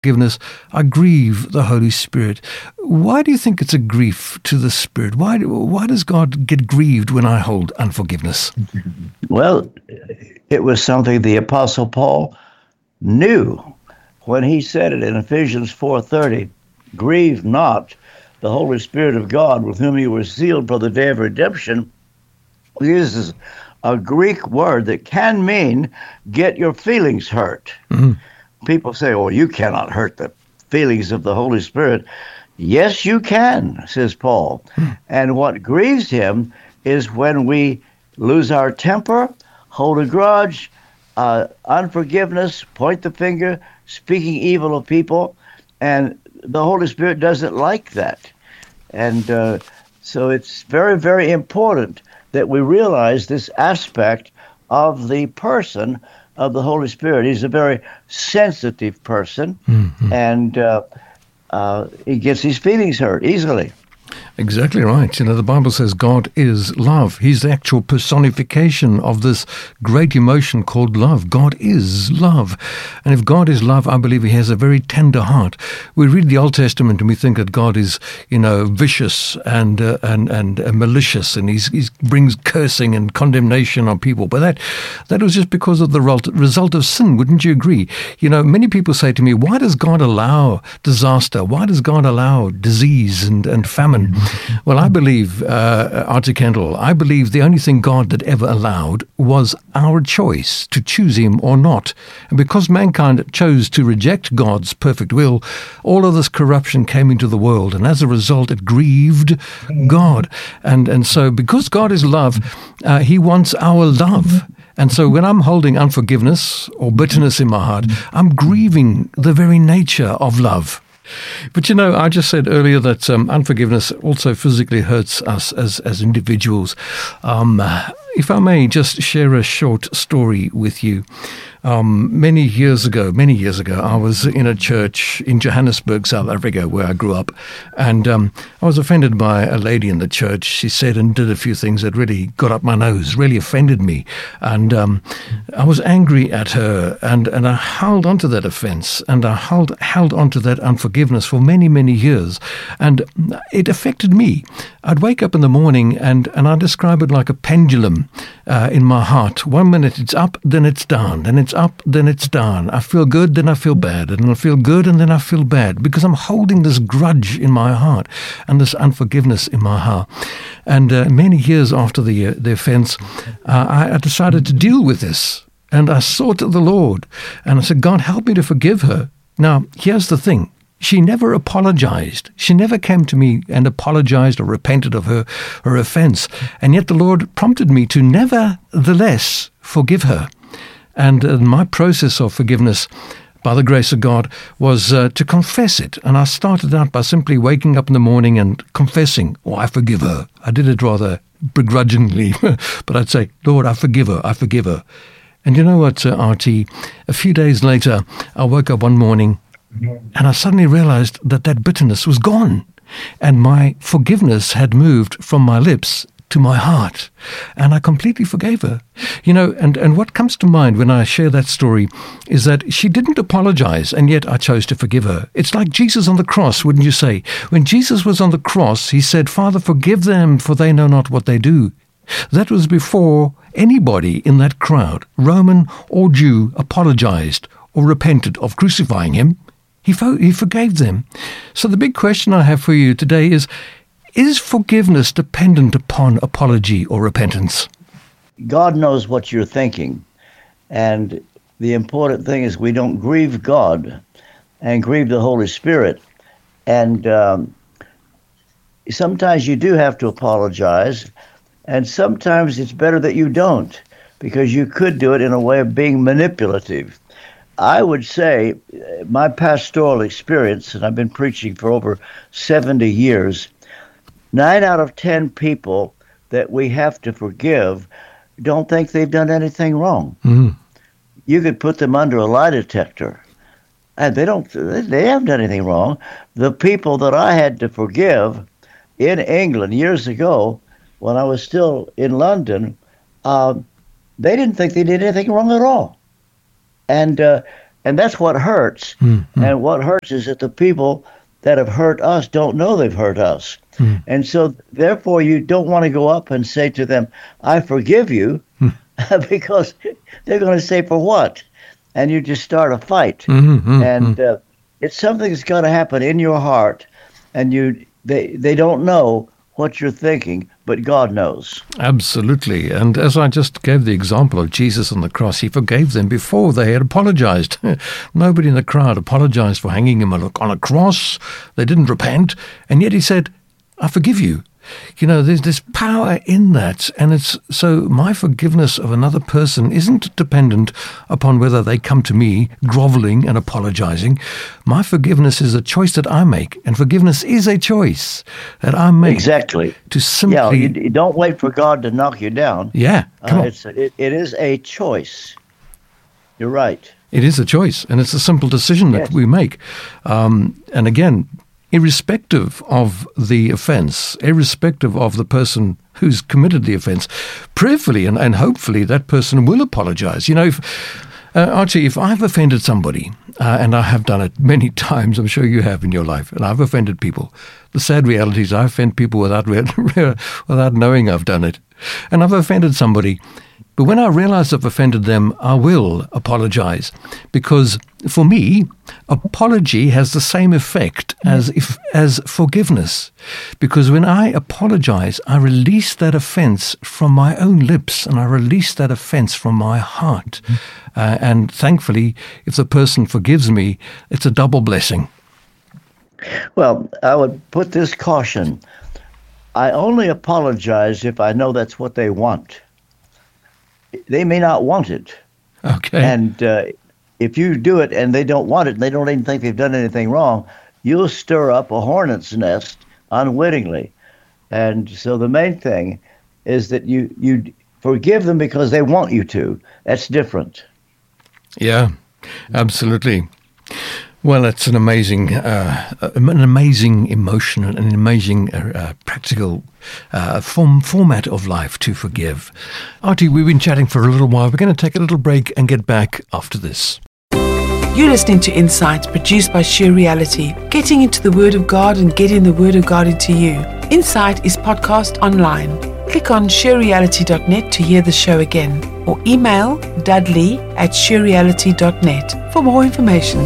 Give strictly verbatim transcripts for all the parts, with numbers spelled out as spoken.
unforgiveness, I grieve the Holy Spirit. Why do you think it's a grief to the Spirit? Why, why does God get grieved when I hold unforgiveness? Well, it was something the Apostle Paul knew when he said it in Ephesians four thirty, grieve not the Holy Spirit of God, with whom you were sealed for the day of redemption. This is a Greek word that can mean get your feelings hurt. Mm-hmm. People say, oh, you cannot hurt the feelings of the Holy Spirit. Yes, you can, says Paul. Mm-hmm. And what grieves him is when we lose our temper, hold a grudge, uh, unforgiveness, point the finger, speaking evil of people, and the Holy Spirit doesn't like that. And uh, so it's very, very important that we realize this aspect of the person of the Holy Spirit. He's a very sensitive person, mm-hmm. and uh, uh, he gets his feelings hurt easily. Exactly right. You know, the Bible says God is love. He's the actual personification of this great emotion called love. God is love. And if God is love, I believe he has a very tender heart. We read the Old Testament and we think that God is, you know, vicious and uh, and and uh, malicious, and he's, he brings cursing and condemnation on people. But that that was just because of the result of sin. Wouldn't you agree? You know, many people say to me, why does God allow disaster? Why does God allow disease and, and famine? Well, I believe, uh, Artie Kendall, I believe the only thing God that ever allowed was our choice to choose him or not. And because mankind chose to reject God's perfect will, all of this corruption came into the world. And as a result, it grieved God. And, and so because God is love, uh, he wants our love. And so when I'm holding unforgiveness or bitterness in my heart, I'm grieving the very nature of love. But, you know, I just said earlier that um, unforgiveness also physically hurts us as, as individuals. Um, if I may just share a short story with you. Um, many years ago, many years ago, I was in a church in Johannesburg, South Africa, where I grew up. And um, I was offended by a lady in the church. She said and did a few things that really got up my nose, really offended me. And um, I was angry at her, and, and I held on to that offense, and I held, held on to that unforgiveness for many, many years. And it affected me. I'd wake up in the morning, and, and I describe it like a pendulum uh, in my heart. One minute it's up, then it's down, then it's up, then it's down. I feel good, then I feel bad, and I feel good, and then I feel bad, because I'm holding this grudge in my heart and this unforgiveness in my heart. And uh, many years after the uh, the offense, uh, I, I decided to deal with this, and I sought the Lord, and I said, God, help me to forgive her. Now, here's the thing. She never apologized. She never came to me and apologized or repented of her, her offense. And yet the Lord prompted me to nevertheless forgive her. And uh, my process of forgiveness, by the grace of God, was uh, to confess it. And I started out by simply waking up in the morning and confessing, oh, I forgive her. I did it rather begrudgingly, but I'd say, Lord, I forgive her, I forgive her. And you know what, uh, R T, a few days later, I woke up one morning and I suddenly realized that that bitterness was gone, and my forgiveness had moved from my lips to my heart, and I completely forgave her. You know, and, and what comes to mind when I share that story is that she didn't apologize, and yet I chose to forgive her. It's like Jesus on the cross, wouldn't you say? When Jesus was on the cross, he said, Father, forgive them, for they know not what they do. That was before anybody in that crowd, Roman or Jew, apologized or repented of crucifying him. He, fo- he forgave them. So the big question I have for you today is, is forgiveness dependent upon apology or repentance? God knows what you're thinking. And the important thing is we don't grieve God and grieve the Holy Spirit. And um, sometimes you do have to apologize. And sometimes it's better that you don't, because you could do it in a way of being manipulative. I would say my pastoral experience, and I've been preaching for over seventy years, nine out of ten people that we have to forgive don't think they've done anything wrong. Mm-hmm. You could put them under a lie detector, and they don't. They haven't done anything wrong. The people that I had to forgive in England years ago, when I was still in London, uh, they didn't think they did anything wrong at all. And uh, And that's what hurts. Mm-hmm. And what hurts is that the people that have hurt us don't know they've hurt us. Mm. And so, therefore, you don't want to go up and say to them, I forgive you, mm. because they're going to say, for what? And you just start a fight. Mm-hmm. And uh, it's something that's got to happen in your heart. And you, they, they don't know what you're thinking, but God knows. Absolutely. And as I just gave the example of Jesus on the cross, he forgave them before they had apologized. Nobody in the crowd apologized for hanging him on a cross. They didn't repent. And yet he said, I forgive you. You know, there's this power in that. And it's so my forgiveness of another person isn't dependent upon whether they come to me groveling and apologizing. My forgiveness is a choice that I make. And forgiveness is a choice that I make. Exactly. To simply... Yeah, you, you don't wait for God to knock you down. Yeah, come uh, on. It's, it, it is a choice. You're right. It is a choice. And it's a simple decision that Yes. we make. Um, and again... irrespective of the offence, irrespective of the person who's committed the offence, prayerfully and, and hopefully that person will apologise. You know, if, uh, Archie, if I've offended somebody, uh, and I have done it many times, I'm sure you have in your life, and I've offended people, the sad reality is I offend people without without knowing I've done it. And I've offended somebody. But when I realize I've offended them, I will apologize, because for me, apology has the same effect as if as forgiveness. Because when I apologize, I release that offense from my own lips, and I release that offense from my heart. Mm. Uh, and thankfully, if the person forgives me, it's a double blessing. Well, I would put this caution. I only apologize if I know that's what they want. They may not want it. Okay. And uh, if you do it and they don't want it and they don't even think they've done anything wrong, you'll stir up a hornet's nest unwittingly. And so the main thing is that you, you forgive them because they want you to. That's different. Yeah, absolutely. Well, it's an amazing, uh, an amazing emotion, an amazing uh, uh, practical uh, form format of life to forgive. Artie, we've been chatting for a little while. We're going to take a little break and get back after this. You're listening to Insight, produced by Sheer Reality, getting into the Word of God and getting the Word of God into you. Insight is podcast online. Click on sheer reality dot net to hear the show again, or email dudley at sheer reality dot net for more information.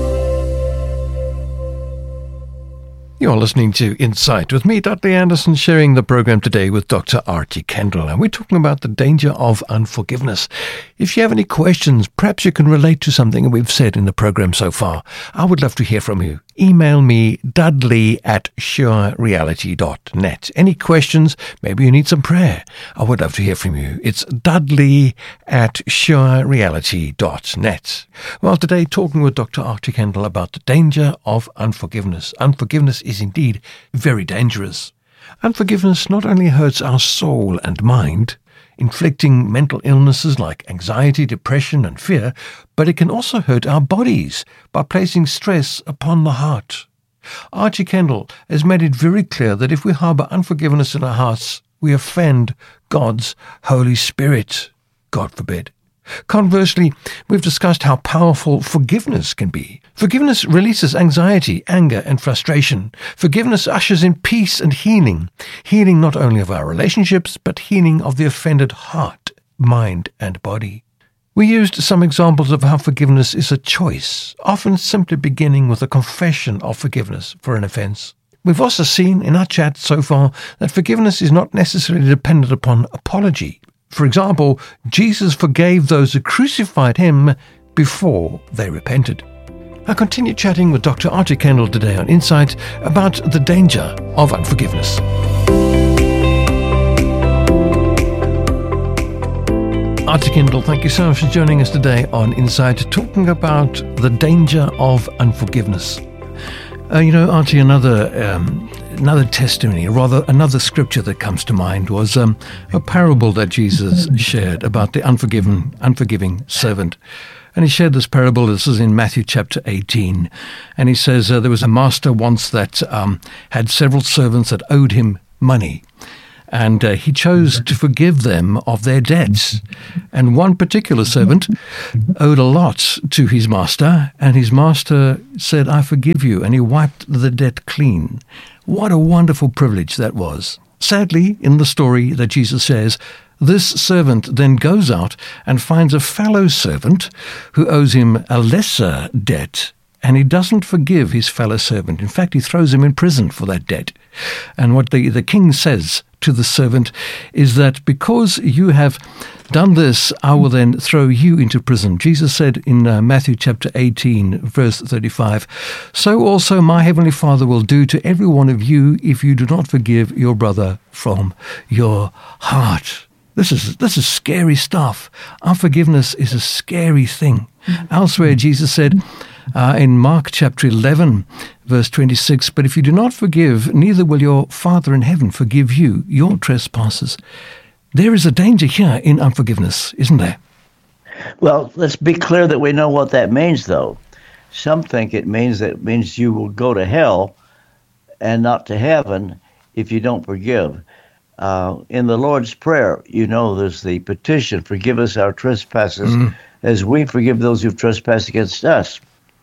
You're listening to Insight with me, Dudley Anderson, sharing the program today with Doctor Archie Kendall. And we're talking about the danger of unforgiveness. If you have any questions, perhaps you can relate to something we've said in the program so far, I would love to hear from you. Email me, dudley at sheer reality dot net. Any questions? Maybe you need some prayer. I would love to hear from you. It's dudley at sheer reality dot net. Well, today talking with Doctor Archie Kendall about the danger of unforgiveness. Unforgiveness is indeed very dangerous. Unforgiveness not only hurts our soul and mind, inflicting mental illnesses like anxiety, depression, and fear, but it can also hurt our bodies by placing stress upon the heart. Archie Kendall has made it very clear that if we harbour unforgiveness in our hearts, we offend God's Holy Spirit. God forbid. Conversely, we've discussed how powerful forgiveness can be. Forgiveness releases anxiety, anger, and frustration. Forgiveness ushers in peace and healing. Healing not only of our relationships, but healing of the offended heart, mind, and body. We used some examples of how forgiveness is a choice, often simply beginning with a confession of forgiveness for an offence. We've also seen in our chat so far that forgiveness is not necessarily dependent upon apology. For example, Jesus forgave those who crucified him before they repented. I continue chatting with Doctor Archie Kendall today on Insight about the danger of unforgiveness. Archie Kendall, thank you so much for joining us today on Insight, talking about the danger of unforgiveness. Uh, you know, Archie, another um, another testimony, or rather another scripture that comes to mind was um, a parable that Jesus shared about the unforgiven, unforgiving servant. And he shared this parable. This is in Matthew chapter eighteen. And he says uh, there was a master once that um, had several servants that owed him money. and uh, he chose to forgive them of their debts. And one particular servant owed a lot to his master, and his master said, I forgive you, and he wiped the debt clean. What a wonderful privilege that was. Sadly, in the story that Jesus says, this servant then goes out and finds a fellow servant who owes him a lesser debt, and he doesn't forgive his fellow servant. In fact, he throws him in prison for that debt. And what the, the king says to the servant is that because you have done this, I will then throw you into prison. Jesus said in uh, Matthew chapter eighteen, verse thirty-five, so also my heavenly Father will do to every one of you if you do not forgive your brother from your heart. This is this is scary stuff. Unforgiveness is a scary thing. Elsewhere, Jesus said uh, in Mark chapter eleven, verse twenty-six, but if you do not forgive, neither will your Father in heaven forgive you your trespasses. There is a danger here in unforgiveness, isn't there? Well, let's be clear that we know what that means, though. Some think it means that it means you will go to hell and not to heaven if you don't forgive. Uh, in the Lord's Prayer, you know, there's the petition, forgive us our trespasses mm. as we forgive those who've trespassed against us.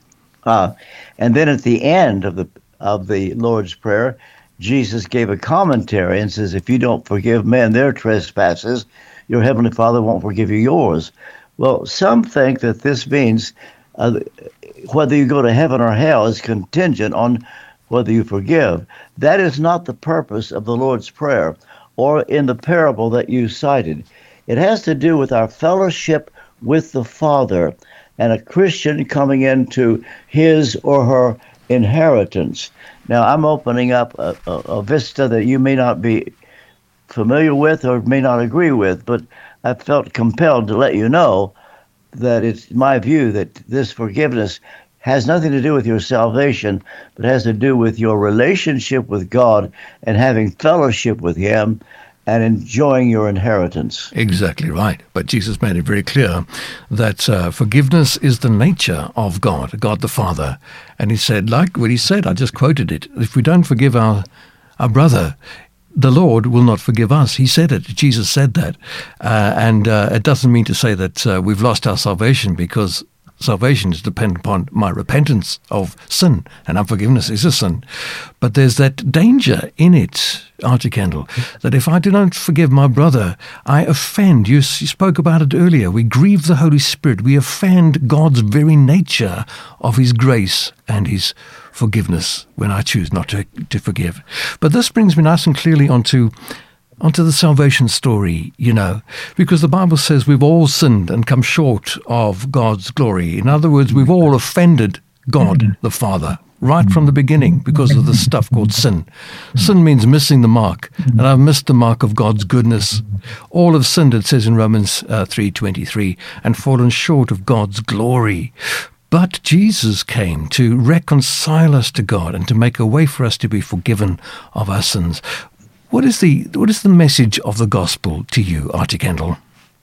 Uh, and then at the end of the of the Lord's Prayer, Jesus gave a commentary and says, if you don't forgive men their trespasses, your heavenly Father won't forgive you yours. Well, some think that this means uh, whether you go to heaven or hell is contingent on whether you forgive. That is not the purpose of the Lord's Prayer or in the parable that you cited. It has to do with our fellowship with the Father and a Christian coming into his or her inheritance. Now, I'm opening up a, a, a vista that you may not be familiar with or may not agree with, but I felt compelled to let you know that it's my view that this forgiveness has nothing to do with your salvation, but has to do with your relationship with God and having fellowship with Him and enjoying your inheritance. Exactly right. But Jesus made it very clear that uh, forgiveness is the nature of God, God the Father. And he said, like what he said, I just quoted it, if we don't forgive our, our brother, the Lord will not forgive us. He said it. Jesus said that. Uh, and uh, it doesn't mean to say that uh, we've lost our salvation, because salvation is dependent upon my repentance of sin, and unforgiveness is a sin. But there's that danger in it, Archie Kendall, that if I do not forgive my brother, I offend. You, you spoke about it earlier. We grieve the Holy Spirit. We offend God's very nature of His grace and His forgiveness when I choose not to, to forgive. But this brings me nice and clearly onto onto the salvation story, you know, because the Bible says we've all sinned and come short of God's glory. In other words, we've all offended God the Father right from the beginning because of this stuff called sin. Sin means missing the mark, and I've missed the mark of God's goodness. All have sinned, it says in Romans uh, three twenty-three, and fallen short of God's glory. But Jesus came to reconcile us to God and to make a way for us to be forgiven of our sins. What is the what is the message of the gospel to you, Archie Kendall?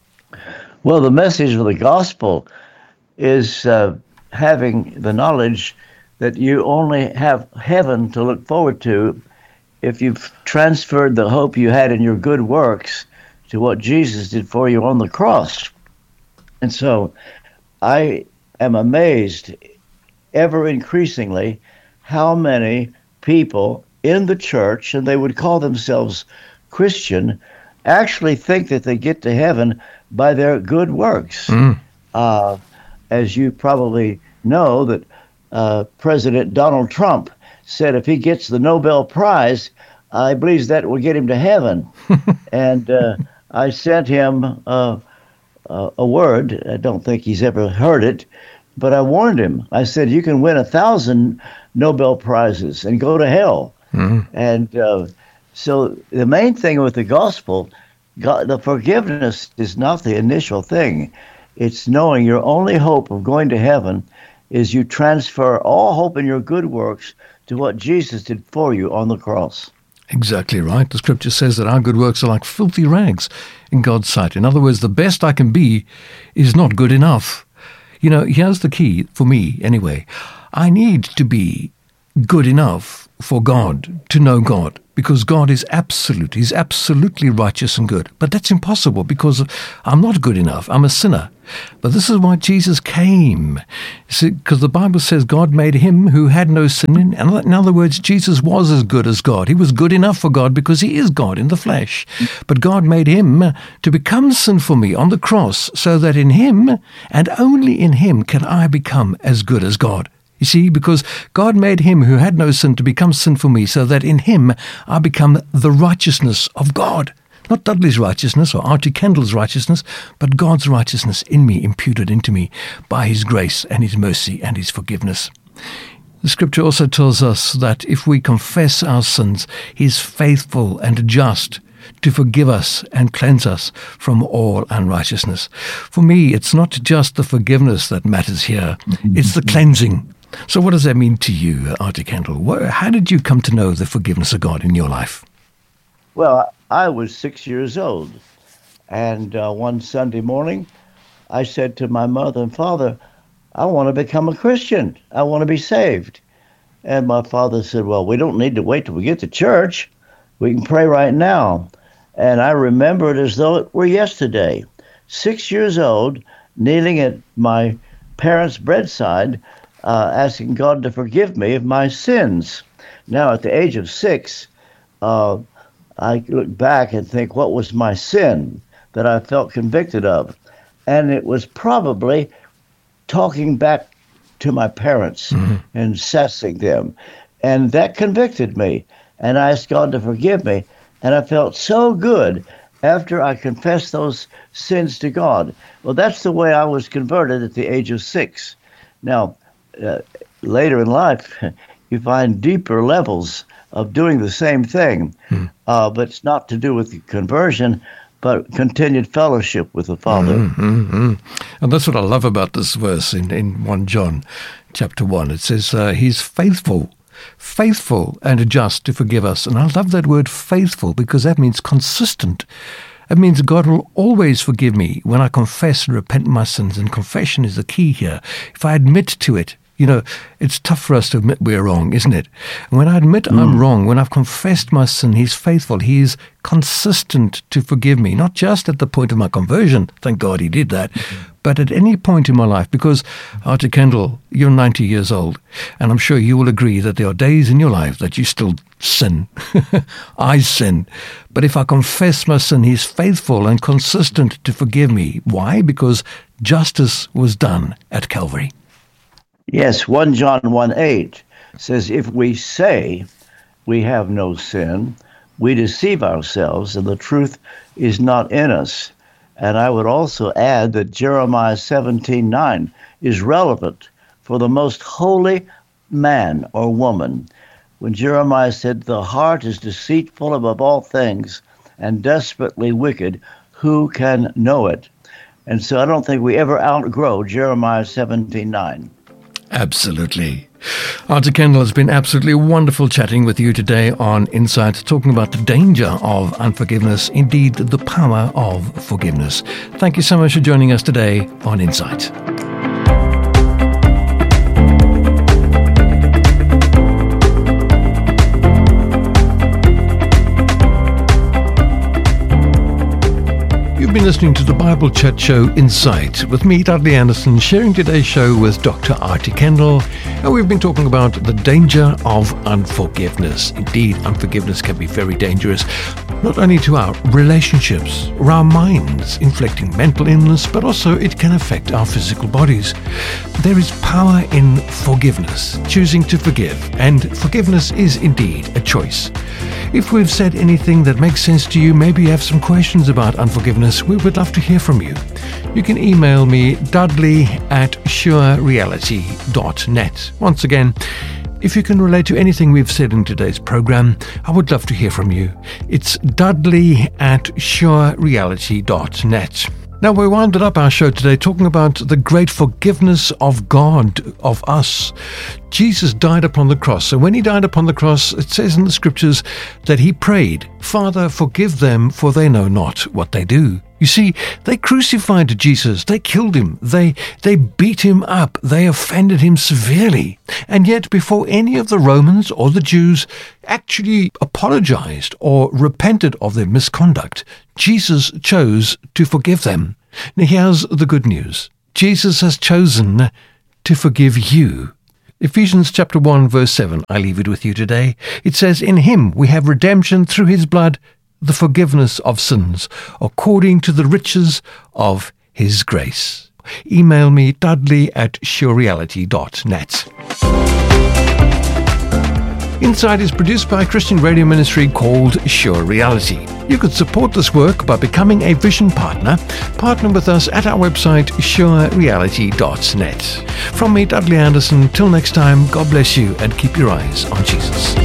Well, the message of the gospel is uh, having the knowledge that you only have heaven to look forward to if you've transferred the hope you had in your good works to what Jesus did for you on the cross. And so I am amazed ever increasingly how many people in the church, and they would call themselves Christian, actually think that they get to heaven by their good works. Mm. Uh, as you probably know, that uh, President Donald Trump said if he gets the Nobel Prize, I believe that will get him to heaven. and uh, I sent him uh, uh, a word. I don't think he's ever heard it, but I warned him. I said, you can win a thousand Nobel Prizes and go to hell. Mm-hmm. And uh, so the main thing with the gospel, God, the forgiveness is not the initial thing. It's knowing your only hope of going to heaven is you transfer all hope in your good works to what Jesus did for you on the cross. Exactly right. The scripture says that our good works are like filthy rags in God's sight. In other words, the best I can be is not good enough. You know, here's the key for me anyway. I need to be good enough for God, to know God, because God is absolute. He's absolutely righteous and good. But that's impossible because I'm not good enough. I'm a sinner. But this is why Jesus came. See, because the Bible says God made him who had no sin. In, and in other words, Jesus was as good as God. He was good enough for God because he is God in the flesh. But God made him to become sin for me on the cross so that in him and only in him can I become as good as God. You see, because God made him who had no sin to become sin for me so that in him I become the righteousness of God. Not Dudley's righteousness or Archie Kendall's righteousness, but God's righteousness in me, imputed into me by his grace and his mercy and his forgiveness. The scripture also tells us that if we confess our sins, he is faithful and just to forgive us and cleanse us from all unrighteousness. For me, it's not just the forgiveness that matters here, it's the cleansing. So what does that mean to you, Archie Kendall? How did you come to know the forgiveness of God in your life? Well, I was six years old, and uh, one Sunday morning, I said to my mother and father, I want to become a Christian. I want to be saved. And my father said, well, we don't need to wait till we get to church. We can pray right now. And I remember it as though it were yesterday. Six years old, kneeling at my parents' bedside, uh, asking God to forgive me of my sins. Now, at the age of six, uh, I look back and think, what was my sin that I felt convicted of? And it was probably talking back to my parents mm-hmm. and sassing them. And that convicted me. And I asked God to forgive me. And I felt so good after I confessed those sins to God. Well, that's the way I was converted at the age of six. Now, uh, later in life, you find deeper levels of doing the same thing. Mm. Uh, but it's not to do with the conversion, but continued fellowship with the Father. Mm-hmm. And that's what I love about this verse in, in First John chapter one. It says, uh, he's faithful, faithful and just to forgive us. And I love that word faithful because that means consistent. It means God will always forgive me when I confess and repent my sins. And confession is the key here. If I admit to it, you know, it's tough for us to admit we're wrong, isn't it? And when I admit mm. I'm wrong, when I've confessed my sin, he's faithful. He is consistent to forgive me, not just at the point of my conversion. Thank God he did that. Mm-hmm. But at any point in my life, because, Archie Kendall, you're ninety years old, and I'm sure you will agree that there are days in your life that you still sin. I sin. But if I confess my sin, he's faithful and consistent to forgive me. Why? Because justice was done at Calvary. Yes, First John one eight says, if we say we have no sin, we deceive ourselves, and the truth is not in us. And I would also add that Jeremiah seventeen nine is relevant for the most holy man or woman. When Jeremiah said, the heart is deceitful above all things and desperately wicked, who can know it? And so I don't think we ever outgrow Jeremiah seventeen nine. Absolutely. Archie Kendall, has been absolutely wonderful chatting with you today on Insight, talking about the danger of unforgiveness, indeed the power of forgiveness. Thank you so much for joining us today on Insight. You've been listening to the Bible Chat Show Insight with me, Dudley Anderson, sharing today's show with Doctor Archie Kendall, and we've been talking about the danger of unforgiveness. Indeed, unforgiveness can be very dangerous, not only to our relationships or our minds, inflicting mental illness, but also it can affect our physical bodies. There is power in forgiveness, choosing to forgive, and forgiveness is indeed a choice. If we've said anything that makes sense to you, maybe you have some questions about unforgiveness, we would love to hear from you. You can email me, dudley at sure reality dot net. Once again, if you can relate to anything we've said in today's program, I would love to hear from you. It's dudley at sure reality dot net. Now, we wound up our show today talking about the great forgiveness of God, of us. Jesus died upon the cross. And when he died upon the cross, it says in the scriptures that he prayed, Father, forgive them, for they know not what they do. You see, they crucified Jesus, they killed him, they, they beat him up, they offended him severely. And yet before any of the Romans or the Jews actually apologized or repented of their misconduct, Jesus chose to forgive them. Now here's the good news. Jesus has chosen to forgive you. Ephesians chapter one verse seven, I leave it with you today. It says, "In him we have redemption through his blood, the forgiveness of sins, according to the riches of his grace." Email me, Dudley at surereality dot net. Insight is produced by a Christian radio ministry called Sure Reality. You could support this work by becoming a Vision Partner. Partner with us at our website, sure reality dot net. From me, Dudley Anderson, till next time, God bless you and keep your eyes on Jesus.